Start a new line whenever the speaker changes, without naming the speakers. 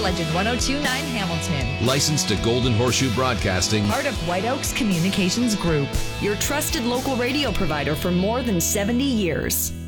Legend 1029 Hamilton.
Licensed to Golden Horseshoe Broadcasting.
Part of White Oaks Communications Group.
Your trusted local radio provider for more than 70 years.